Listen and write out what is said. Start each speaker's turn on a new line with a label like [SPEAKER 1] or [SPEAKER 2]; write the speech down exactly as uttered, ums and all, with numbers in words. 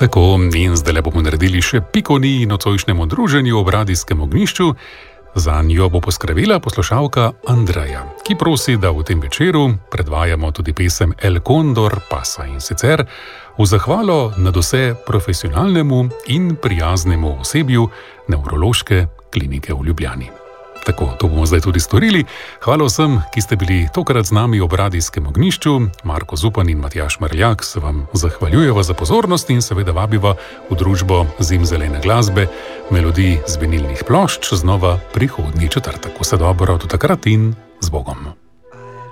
[SPEAKER 1] Tako, in zdaj bomo naredili še piko ni nocojšnjemu druženju ob radijskem ognjišču. Za njo bo poskrbela poslušalka Andreja, ki prosi, da v tem večeru predvajamo tudi pesem El Condor Pasa, in sicer v zahvalo nadvse profesionalnemu in prijaznemu osebju Nevrološke klinike v Ljubljani. Tako, to bomo zdaj tudi storili. Hvala vsem, ki ste bili tokrat z nami ob radijskem ognjišču. Marko Zupan in Matjaž Marljak se vam zahvaljujeva za pozornost in seveda vabiva v družbo zimzelene glasbe, melodij z vinilnih plošč znova prihodnji četrtek. Vse dobro, do takrat in z Bogom.